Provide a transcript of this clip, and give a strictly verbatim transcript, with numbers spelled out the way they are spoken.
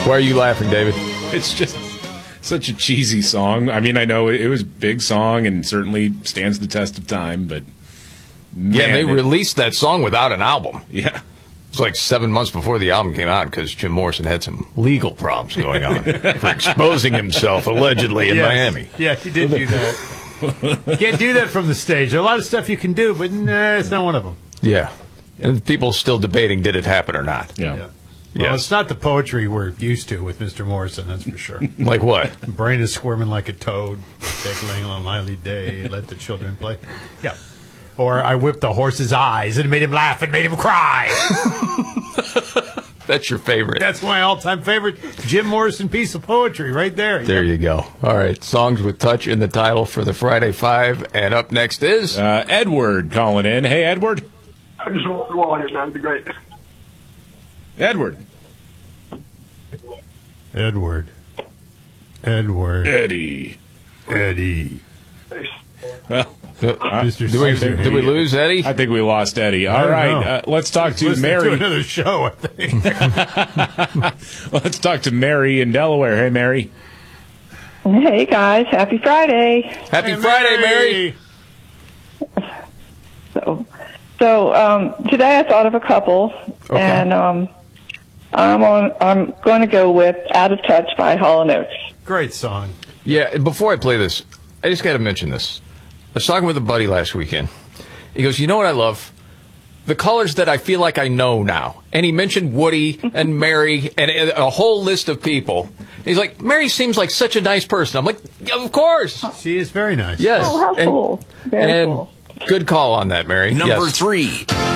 Why are you laughing, David? It's just such a cheesy song. I mean, I know it was a big song and certainly stands the test of time, but man, yeah, they it, released that song without an album. Yeah. It was like seven months before the album came out because Jim Morrison had some legal problems going on for exposing himself allegedly in yes. Miami. Yeah, he did do that. You can't do that from the stage. There are a lot of stuff you can do, but nah, it's not one of them. Yeah. yeah. And people still debating, did it happen or not? Yeah. yeah. Well, yes. it's not the poetry we're used to with Mister Morrison, that's for sure. Like what? Brain is squirming like a toad, tickling on lively day, let the children play. Yeah. Or I whipped the horse's eyes and made him laugh and made him cry. That's your favorite. That's my all-time favorite Jim Morrison piece of poetry right there. There you go. All right. Songs with touch in the title for the Friday Five. And up next is... Uh, Edward calling in. Hey, Edward. I just want the wall here, man. It'd be great. Edward. Edward. Edward. Eddie. Eddie. Well... Uh, did, we, did we lose Eddie? I think we lost Eddie. All right, uh, let's talk to Listen Mary. To another show, I think. Let's talk to Mary in Delaware. Hey, Mary. Hey, guys. Happy Friday. Happy hey, Friday, Mary. Mary. So, so um, today I thought of a couple, okay. and um, I'm on. I'm going to go with "Out of Touch" by Hall and Oates. Great song. Yeah. Before I play this, I just got to mention this. I was talking with a buddy last weekend. He goes, you know what I love? The colors that I feel like I know now. And he mentioned Woody and Mary and a whole list of people. He's like, Mary seems like such a nice person. I'm like, yeah, of course. She is very nice. Yes. Oh, how and, cool. Very and cool. good call on that, Mary. Number yes. three.